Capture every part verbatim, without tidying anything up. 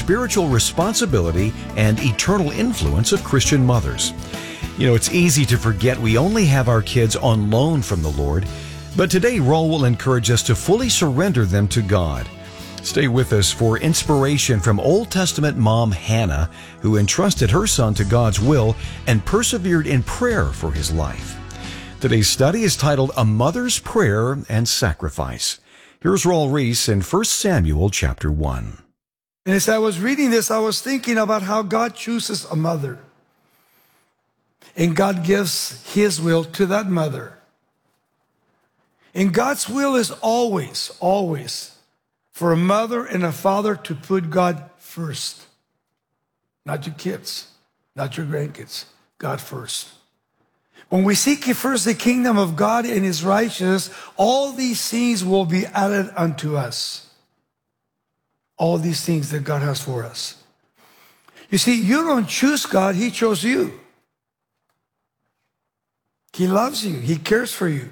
spiritual responsibility and eternal influence of Christian mothers. You know, it's easy to forget we only have our kids on loan from the Lord, but today Raul will encourage us to fully surrender them to God. Stay with us for inspiration from Old Testament mom Hannah, who entrusted her son to God's will and persevered in prayer for his life. Today's study is titled A Mother's Prayer and Sacrifice. Here's Raul Ries in First Samuel chapter one. And as I was reading this, I was thinking about how God chooses a mother. And God gives His will to that mother. And God's will is always, always for a mother and a father to put God first. Not your kids, not your grandkids, God first. When we seek first the kingdom of God and His righteousness, all these things will be added unto us. All these things that God has for us. You see, you don't choose God, He chose you. He loves you, He cares for you.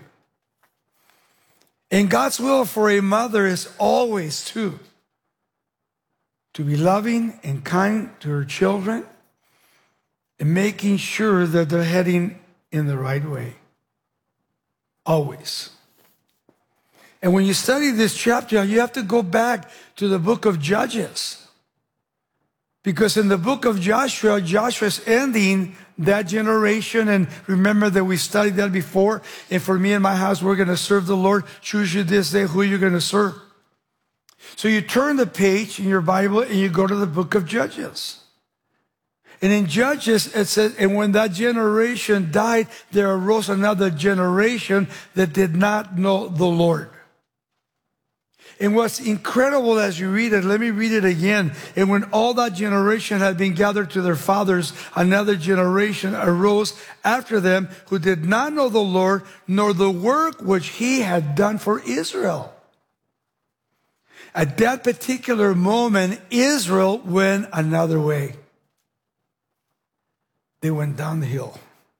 And God's will for a mother is always to, to be loving and kind to her children and making sure that they're heading in the right way. Always. And when you study this chapter, you have to go back to the book of Judges. Because in the book of Joshua, Joshua's ending that generation. And remember that we studied that before. And for me and my house, we're going to serve the Lord. Choose you this day who you're going to serve. So you turn the page in your Bible and you go to the book of Judges. And in Judges, it says, and when that generation died, there arose another generation that did not know the Lord. And what's incredible as you read it, let me read it again. And when all that generation had been gathered to their fathers, another generation arose after them who did not know the Lord, nor the work which He had done for Israel. At that particular moment, Israel went another way. They went down the hill.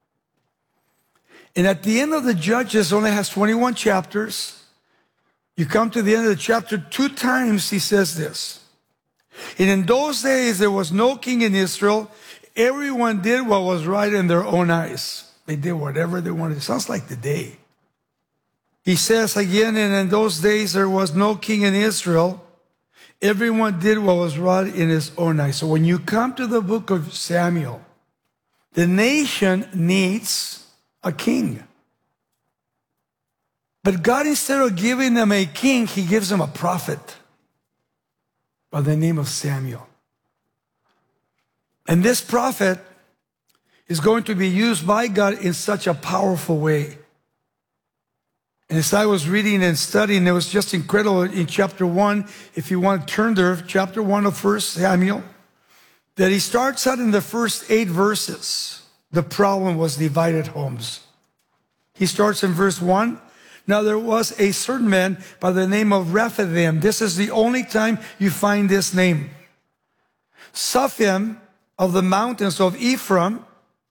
And at the end of the Judges, it only has twenty-one chapters. You come to the end of the chapter, two times he says this. And in those days, there was no king in Israel. Everyone did what was right in their own eyes. They did whatever they wanted. It sounds like today. He says again, and in those days, there was no king in Israel. Everyone did what was right in his own eyes. So when you come to the book of Samuel, the nation needs a king. But God, instead of giving them a king, He gives them a prophet by the name of Samuel. And this prophet is going to be used by God in such a powerful way. And as I was reading and studying, it was just incredible in chapter one, if you want to turn there, chapter one of First Samuel, that he starts out in the first eight verses. The problem was divided homes. He starts in verse one. Now there was a certain man by the name of Rephaim. This is the only time you find this name. Suphim of the mountains of Ephraim.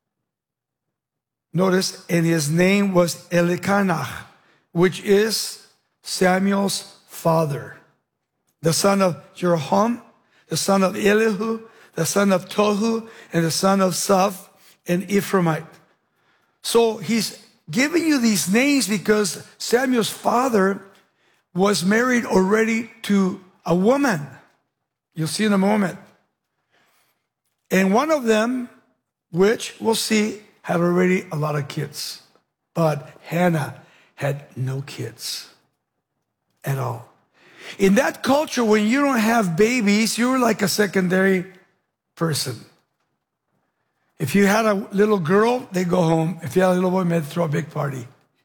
Notice, and his name was Elkanah, which is Samuel's father. The son of Jeroham, the son of Elihu, the son of Tohu, and the son of Saph, an Ephraimite. So he's giving you these names because Samuel's father was married already to a woman. You'll see in a moment. And one of them, which we'll see, had already a lot of kids. But Hannah had no kids at all. In that culture, when you don't have babies, you're like a secondary person. If you had a little girl, they go home. If you had a little boy, they'd throw a big party.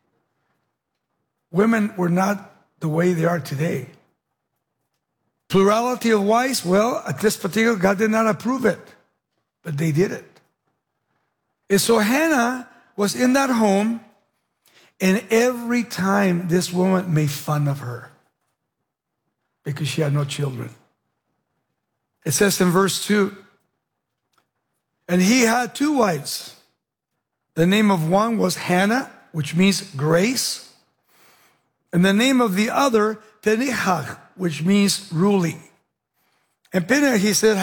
Women were not the way they are today. Plurality of wives, well, at this particular, God did not approve it, but they did it. And so Hannah was in that home, and every time this woman made fun of her because she had no children. It says in verse two, and he had two wives. The name of one was Hannah, which means grace. And the name of the other, Peninnah, which means ruling. And Peninnah, he said,